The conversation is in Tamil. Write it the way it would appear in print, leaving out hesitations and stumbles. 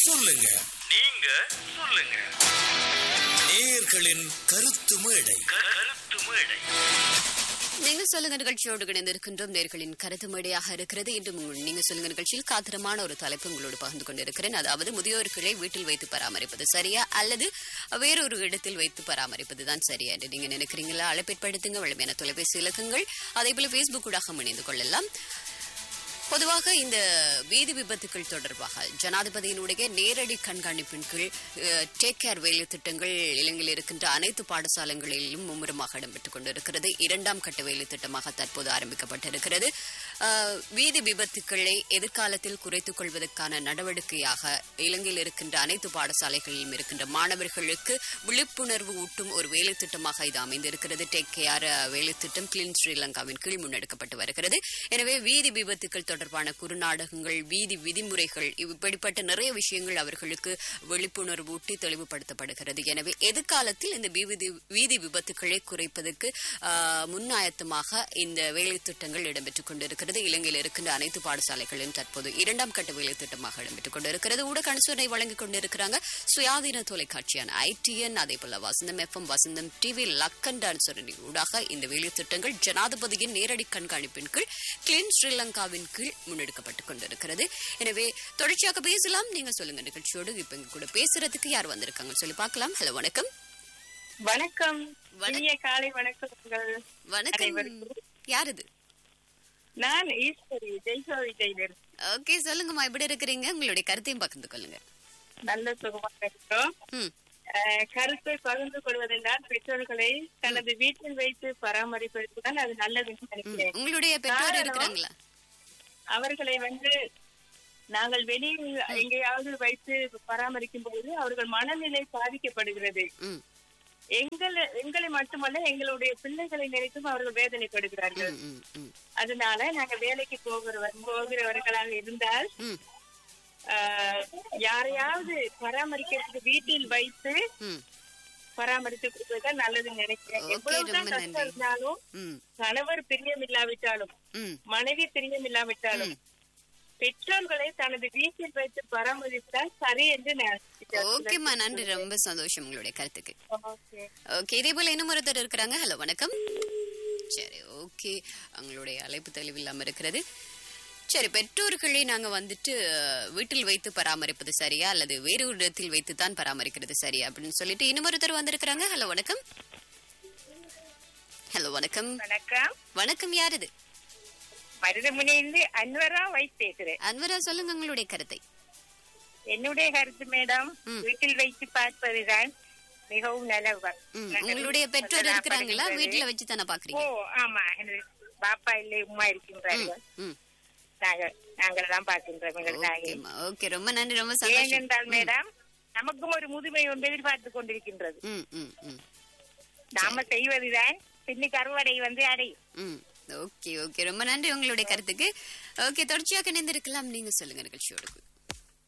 சொல்லுங்க, நீங்க சொல்லுங்க. நேயர்களின் கருத்து மேடை. கருத்து மேடை. நீங்க சொல்லுங்க நிகழ்ச்சியோடு இணைந்திருக்கின்றோம். நேர்களின் கருத்து மேடையாக இருக்கிறது. இன்று நீங்க சொல்லுங்க நிகழ்ச்சியில் காத்திரமான ஒரு தலைப்பு உங்களோடு பகிர்ந்து கொண்டிருக்கிறேன். அதாவது முதியோர்களை வீட்டில் வைத்து பராமரிப்பது சரியா அல்லது வேறொரு இடத்தில் வைத்து பராமரிப்பதுதான் சரியா என்று நீங்க நினைக்கிறீங்களா? அழைப்பேற்படுத்துங்க. வலிமையான தொலைபேசி இலக்கங்கள் அதேபோல பேஸ்புக் ஊடாக இணைந்து கொள்ளலாம். பொதுவாக இந்த வீதி விபத்துக்கள் தொடர்பாக ஜனாதிபதியினுடைய நேரடி கண்காணிப்பின் கீழ் டேக் கேர் வேலை திட்டங்கள் இலங்கையில் இருக்கின்ற அனைத்து பாடசாலைகளிலும் மும்முரமாக இடம்பெற்றுக் கொண்டிருக்கிறது. 2ஆம் கட்ட வேலை திட்டமாக தற்போது ஆரம்பிக்கப்பட்டிருக்கிறது. வீதி விபத்துக்களை எதிர்காலத்தில் குறைத்துக் கொள்வதற்கான நடவடிக்கையாக இலங்கையில் இருக்கின்ற அனைத்து பாடசாலைகளிலும் இருக்கின்ற மாணவர்களுக்கு விழிப்புணர்வு ஊட்டும் ஒரு வேலை திட்டமாக இது அமைந்திருக்கிறது. டேக் கேர் வேலை திட்டம் கிளீன் ஸ்ரீலங்காவின் கீழ் முன்னெடுக்கப்பட்டு வருகிறது. எனவே வீதி விபத்துக்கள் தொடர்பான குறுநாடகங்கள், வீதி விதிமுறைகள், இப்படிப்பட்ட நிறைய விஷயங்கள் அவர்களுக்கு விழிப்புணர்வு ஊட்டி தெளிவுபடுத்தப்படுகிறது. எனவே எதிர்காலத்தில் இந்த வீதி விபத்துக்களை குறைப்பதற்கு முன்னாயத்தமாக இந்த வேலை திட்டங்கள் இடம்பெற்றுக் கொண்டிருக்கிறது. இலங்கையில் இருக்கின்ற அனைத்து பாடசாலைகளிலும் தற்போது 2ஆம் கட்ட வேலை திட்டமாக இடம்பெற்றுக் கொண்டிருக்கிறது. ஊடக அனுசரணை வழங்கிக் கொண்டிருக்கிறாங்க சுயாதீன தொலைக்காட்சியான ITN, அதே போல வசந்தம் FM, வசந்தம் டிவி, லக்கண்ட அனுசரணை ஊடாக இந்த வேலை திட்டங்கள் ஜனாதிபதியின் நேரடி கண்காணிப்பின் கீழ் கிளீன் ஸ்ரீலங்காவின் கீழ் முன்னெடுக்கப்பட்டுக் கொண்டிருக்கிறது. எனவே தொடர்ச்சியாக பேசலாம். நீங்க சொல்லுங்க நிகழ்ச்சியோடு இப்ப இங்க கூட பேசுறதுக்கு யார் வந்திருக்காங்க சொல்லி பார்க்கலாம். ஹலோ, வணக்கம். வணக்கம். காலை வணக்கம். வணக்கம். யார் இது? நான் ஈஸ்வரி, ஜெய்சோவிஜயிலிருந்து. ஓகே, சொல்லுங்கம்மா, எப்படி இருக்கிறீங்க? உங்களுடைய கருத்தையும் பகிர்ந்து கொள்ளுங்க. நல்ல சுகமாக இருக்கிறோம். கருத்தை பகிர்ந்து கொள்வதென்றால் பெற்றோர்களை தனது வீட்டில் வைத்து பராமரிப்பதுதான் அது நல்லதுன்னு நினைக்கிறேன். உங்களுடைய பெற்றோர் இருக்கிறாங்களா? அவர்களை நாங்கள் வெளியில் எங்கேயாவது வைத்து பராமரிக்கும் போது அவர்கள் மனநிலை பாதிக்கப்படுகிறது. எங்களை மட்டுமல்ல, எங்களுடைய பிள்ளைகளை நினைத்தும் அவர்கள் வேதனைப்படுகிறார்கள். அதனால நாங்க வேலைக்கு போகிறவர்களாக இருந்தால் யாரையாவது பராமரிக்கிறதுக்கு வீட்டில் வைத்து பராமரித்து கொடுப்பதுதான் நல்லதுன்னு நினைக்கிறேன். எவ்வளவுதான் கஷ்டம் இருந்தாலும், கணவர் பிரியம் இல்லாவிட்டாலும், மனைவி பிரியம் இல்லாவிட்டாலும், பெற்றோர்களை தனது வீட்டில் வைத்து பராமரித்தால் சரி என்று ஓகேம்மா, நன்றி, ரொம்ப சந்தோஷம் உங்களுடைய கருத்துக்கு. ஓகே, இதே போல இன்னும் ஒருத்தர் இருக்கிறாங்க. ஹலோ, வணக்கம். சரி, ஓகே, அவங்களுடைய அழைப்பு தெளிவில்லாம இருக்கிறது. சரி, பெற்றோர்களை நாங்க வீட்டில் வைத்து பராமரிப்பது சரியா அல்லது வேறு ஒரு இடத்தில் வைத்து தான் பராமரிக்கிறது சரியா அப்படின்னு சொல்லிட்டு இன்னும் ஒருத்தர் வந்திருக்கிறாங்க. ஹலோ, வணக்கம். ஹலோ, வணக்கம். வணக்கம். வணக்கம், யார் இது? மருதமுனையிலிருந்து அன்வரா வைத்து பேசுறேன். அன்வரா, சொல்லுங்க உங்களுடைய கருத்தை. என்னுடைய கருத்து மேடம், வீட்டில் வைத்து பார்ப்பதுதான் மிகவும் நல்லது. உங்களுடைய பெற்றோர் இருக்கிறாங்களா? வீட்டுல வச்சு தானே பாக்குறீங்க? ஆமா, பாப்பா இல்லை, உமா இருக்கின்றார்கள். நாங்கள் தான் பார்க்கின்றோம். ஓகே, ரொம்ப நன்றி, ரொம்ப சந்தோஷம். ஏனென்றால் மேடம், நமக்கும் ஒரு முதுமை ஒன்று எதிர்பார்த்து கொண்டிருக்கின்றது. நாம செய்வதுதான் பின்னுக்கு அறுவடை அடையும். ஓகே, ஓகே, ரொம்ப நன்றி உங்களுடைய கருத்துக்கு. ஓகே, தொடர்ச்சியாக இணைந்திருக்கலாம். நீங்க சொல்லுங்க நிகழ்ச்சியோடு.